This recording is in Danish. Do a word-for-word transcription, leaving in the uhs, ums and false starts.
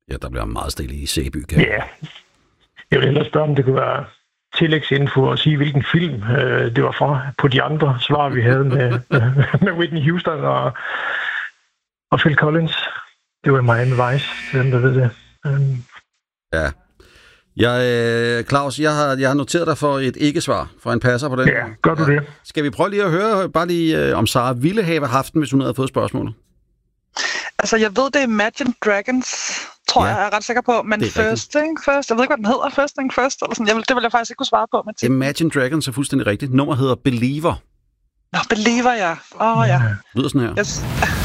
Ja, der bliver meget stille i Sæby, kan Ja. Jeg vil ellers spørge, om det kunne være tillægsinfo og sige, hvilken film øh, det var fra på de andre svar, vi havde med, med Whitney Houston og, og Phil Collins. Det var Miami Vice, hvem der ved det. Um. Ja. Jeg, øh, Claus, jeg har, jeg har noteret dig for et ikke-svar, for en passer på den. Ja, gør du ja. det? Skal vi prøve lige at høre, bare lige, øh, om Sara ville have haft den, hvis hun havde fået spørgsmålet? Altså, jeg ved, det er Imagine Dragons, tror ja. jeg, jeg er ret sikker på, men First Thing First, jeg ved ikke, hvad den hedder, First Thing First, eller sådan. Jeg vil, det vil jeg faktisk ikke kunne svare på. Med Imagine Dragons er fuldstændig rigtigt. Nummer hedder Believer. Nå, Believer, ja. Åh, oh, ja. Lyder sådan her. Yes.